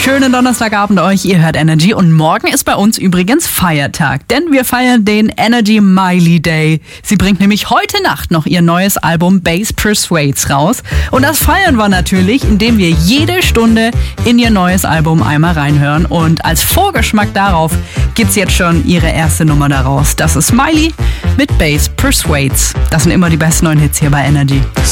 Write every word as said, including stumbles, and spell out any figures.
schönen Donnerstagabend euch. Ihr hört Energy und morgen ist bei uns übrigens Feiertag, denn wir feiern den Energy Miley Day. Sie bringt nämlich heute Nacht noch ihr neues Album Bass Persuades raus und das feiern wir natürlich, indem wir jede Stunde in ihr neues Album einmal reinhören und als Vorgeschmack darauf gibt's jetzt schon ihre erste Nummer daraus. Das ist Miley mit Bass Persuades. Das sind immer die besten neuen Hits hier bei Energy.